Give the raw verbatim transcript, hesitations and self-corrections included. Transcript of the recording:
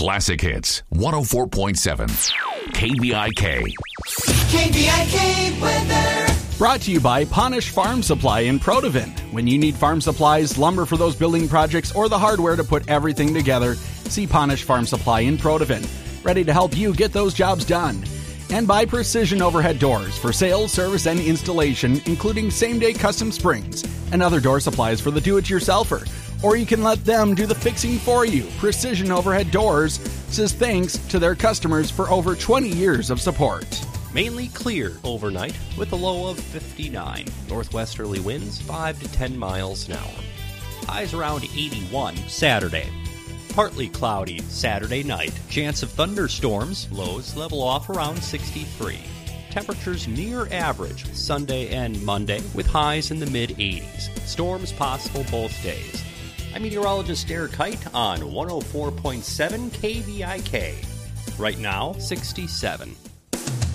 Classic Hits, one oh four point seven. K B I K. K B I K weather. Brought to you by Ponish Farm Supply in Protivin. When you need farm supplies, lumber for those building projects, or the hardware to put everything together, see Ponish Farm Supply in Protivin. Ready to help you get those jobs done. And by Precision Overhead Doors for sales, service, and installation, including same-day custom springs and other door supplies for the do-it-yourselfer. Or you can let them do the fixing for you. Precision Overhead Doors says thanks to their customers for over twenty years of support. Mainly clear overnight with a low of fifty-nine. Northwesterly winds five to ten miles an hour. Highs around eighty-one Saturday. Partly cloudy Saturday night. Chance of thunderstorms. Lows level off around sixty-three. Temperatures near average Sunday and Monday with highs in the mid-eighties. Storms possible both days. I'm meteorologist Eric Kite on one oh four point seven K B I K. Right now, sixty-seven.